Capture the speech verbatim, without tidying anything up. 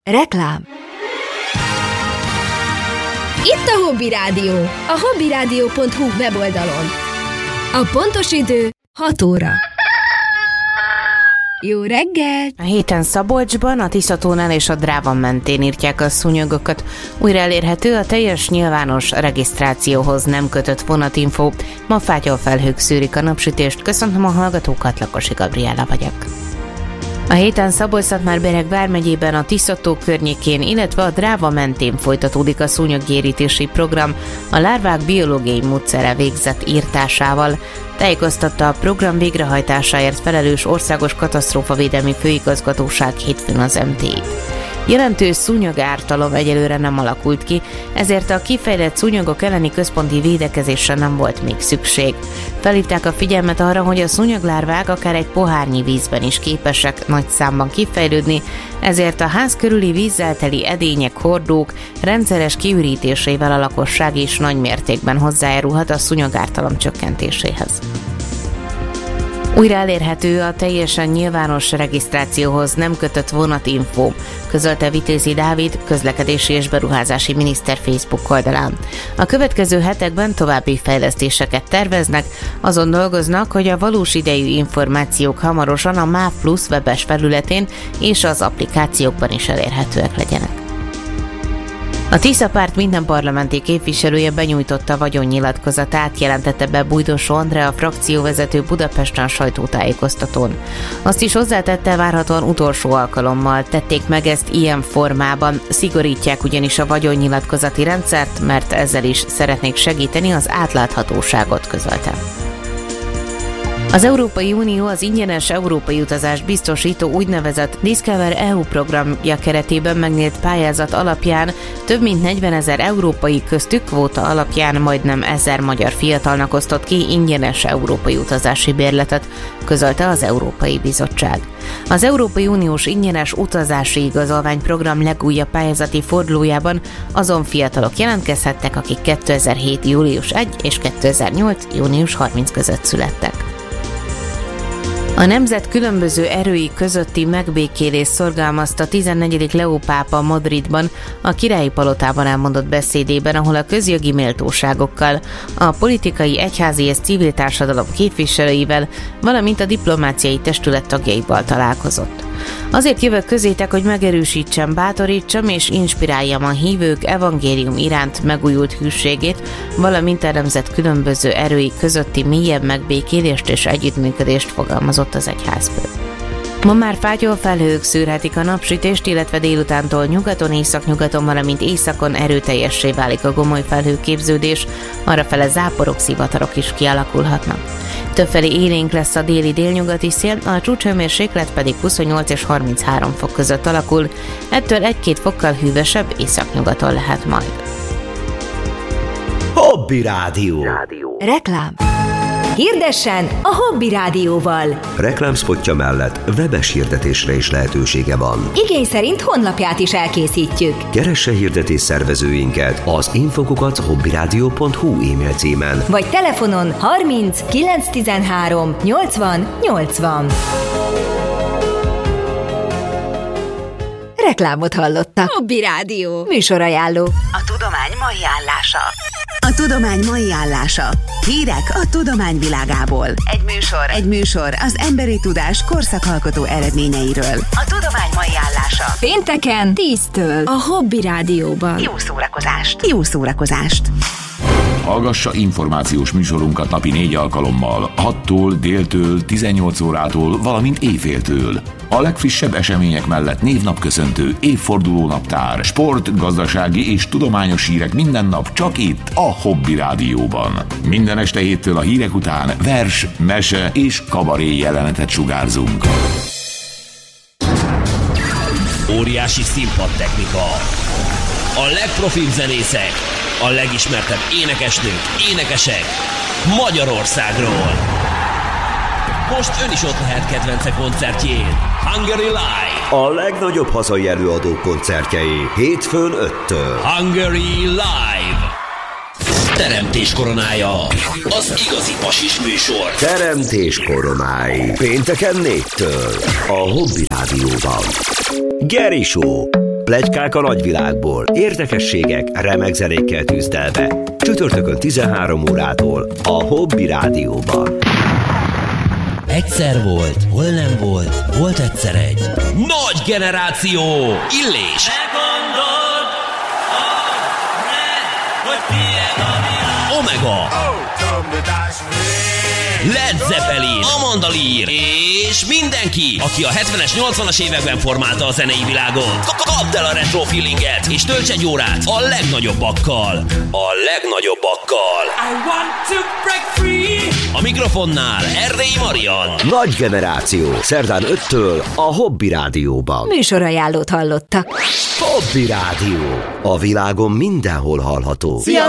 Reklám. Itt a Hobby Rádió, a hobbyradio pont hu weboldalon. A pontos idő hat óra. Jó reggelt! A héten Szabolcsban, a Tiszatónál és a Dráva mentén írtják a szúnyogokat. Újra elérhető a teljes nyilvános regisztrációhoz nem kötött vonatinfo. Ma fátyolfelhők szűrik a napsütést. Köszöntöm a hallgatókat, Lakosi Gabriella vagyok. A héten Szabolcs-Szatmár-Bereg vármegyében a Tiszató környékén, illetve a Dráva mentén folytatódik a szúnyoggyérítési program a lárvák biológiai módszerre végzett írtásával. Tájékoztatta a program végrehajtásáért felelős Országos Katasztrófavédelmi Főigazgatóság hétfőn az em té i. Jelentős szúnyogártalom egyelőre nem alakult ki, ezért a kifejlett szúnyogok elleni központi védekezésre nem volt még szükség. Felhívták a figyelmet arra, hogy a szúnyoglárvák akár egy pohárnyi vízben is képesek nagy számban kifejlődni, ezért a ház körüli vízzel teli edények, hordók rendszeres kiürítésével a lakosság is nagy mértékben hozzájárulhat a szúnyogártalom csökkentéséhez. Újra elérhető a teljesen nyilvános regisztrációhoz nem kötött vonatinfo, közölte Vitézi Dávid, közlekedési és beruházási miniszter Facebook oldalán. A következő hetekben további fejlesztéseket terveznek, azon dolgoznak, hogy a valós idejű információk hamarosan a MÁV Plusz webes felületén és az applikációkban is elérhetőek legyenek. A Tisza párt minden parlamenti képviselője benyújtotta vagyonnyilatkozatát, jelentette be Bújdosó Andrea frakcióvezető Budapesten sajtótájékoztatón. Azt is hozzátette, várhatóan utolsó alkalommal tették meg ezt ilyen formában, szigorítják ugyanis a vagyonnyilatkozati rendszert, mert ezzel is szeretnék segíteni az átláthatóságot, közölte. Az Európai Unió az ingyenes európai utazást biztosító úgynevezett Discover é u programja keretében megnyílt pályázat alapján több mint negyvenezer európai, köztük kvóta alapján majdnem ezer magyar fiatalnak osztott ki ingyenes európai utazási bérletet, közölte az Európai Bizottság. Az Európai Uniós ingyenes utazási igazolványprogram legújabb pályázati fordulójában azon fiatalok jelentkezhettek, akik kétezer-hét. július elseje és kétezer-nyolc. június harmincadika között születtek. A nemzet különböző erői közötti megbékélést szorgalmazta tizennegyedik Leó pápa Madridban, a Királyi Palotában elmondott beszédében, ahol a közjogi méltóságokkal, a politikai, egyházi és civil társadalom képviselőivel, valamint a diplomáciai testület tagjaival találkozott. Azért jövök közétek, hogy megerősítsem, bátorítsam és inspiráljam a hívők evangélium iránt megújult hűségét, valamint a nemzet különböző erői közötti mélyebb megbékélést és együttműködést fogalmazott az egyházfő. Ma már fátyolfelhők szűrhetik a napsütést, illetve délutántól nyugaton, északnyugaton, valamint északon erőteljessé válik a gomoly felhőképződés, arrafele záporok, szivatarok is kialakulhatnak. Többfelé élénk lesz a déli délnyugati szél, a csúcshőmérséklet pedig huszonnyolc és harminchárom fok között alakul, ettől egy-két fokkal hűvösebb északnyugaton lehet majd. Hobby Rádió. Reklám. Hirdessen a Hobby Rádióval. Reklámszpotja mellett webes hirdetésre is lehetősége van. Igény szerint honlapját is elkészítjük. Keresse hirdetés szervezőinket az infokukat hobbyradio pont hu e-mail címen. Vagy telefonon harminc kilenc tizenhárom nyolcvan nyolcvan. Reklámot hallottak. Hobby Rádió. Műsorajánló. A tudomány mai állása. A tudomány mai állása. Hírek a tudomány világából. Egy műsor. Egy műsor az emberi tudás korszakalkotó eredményeiről. A tudomány mai állása. Pénteken tíztől a Hobby Rádióban. Jó szórakozást. Jó szórakozást. Hallgassa információs műsorunkat napi négy alkalommal, hattól, déltől, tizennyolc órától, valamint éjféltől. A legfrissebb események mellett névnapköszöntő, évforduló naptár, sport, gazdasági és tudományos hírek minden nap csak itt, a Hobby Rádióban. Minden este héttől a hírek után vers, mese és kabaré jelenetet sugárzunk. Óriási színpadtechnika. A legprofibb zenészek, a legismertebb énekesnők, énekesek Magyarországról. Most ön is ott lehet kedvence koncertjén. Hungary Live. A legnagyobb hazai előadók koncertjei hétfőn öttől. Hungary Live. Teremtés koronája. Az igazi pasis műsor. Teremtés koronái. Pénteken négytől. A Hobby Rádióban. Geri Show. Pletykák a nagyvilágból, érdekességek, remek zenékkel tűzdelve. Csütörtökön tizenhárom órától a Hobby Rádióban. Egyszer volt, hol nem volt, volt egyszer egy nagy generáció, Illés. Omega, Led Zeppelin, Amanda Lear és mindenki, aki a hetvenes, nyolcvanas években formálta a zenei világot. Kapd el a retro feelinget, és tölts egy órát a legnagyobbakkal. A legnagyobbakkal. I want to break free. A mikrofonnál Erdélyi Marian. Nagy generáció, szerdán öttől a Hobby Rádióban. Műsorajánlót hallottak. Hobby Rádió. A világon mindenhol hallható. Sziasztok!